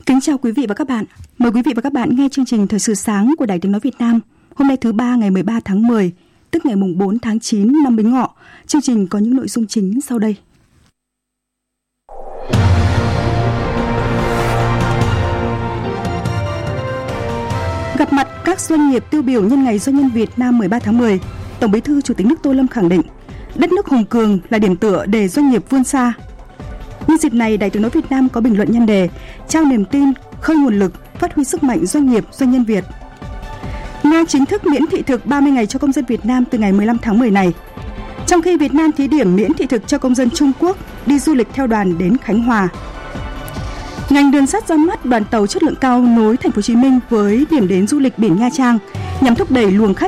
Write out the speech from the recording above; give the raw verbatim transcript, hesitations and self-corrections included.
Kính chào quý vị và các bạn. Mời quý vị và các bạn nghe chương trình Thời sự sáng của Đài Tiếng nói Việt Nam. Hôm nay thứ ba ngày mười ba tháng mười, tức ngày mùng bốn tháng chín năm Bính Ngọ. Chương trình có những nội dung chính sau đây. Gặp mặt các doanh nghiệp tiêu biểu nhân ngày Doanh nhân Việt Nam mười ba tháng mười, Tổng Bí thư Chủ tịch nước Tô Lâm khẳng định đất nước hùng cường là điểm tựa để doanh nghiệp vươn xa. Nhân dịp này, Đài Tiếng nói Việt Nam có bình luận nhan đề trao niềm tin, khơi nguồn lực, phát huy sức mạnh doanh nghiệp, doanh nhân Việt. Nga chính thức miễn thị thực ba mươi ngày cho công dân Việt Nam từ ngày mười lăm tháng mười này. Trong khi Việt Nam thí điểm miễn thị thực cho công dân Trung Quốc đi du lịch theo đoàn đến Khánh Hòa. Ngành đường sắt ra mắt đoàn tàu chất lượng cao nối Thành phố Hồ Chí Minh với điểm đến du lịch biển Nha Trang nhằm thúc đẩy luồng khách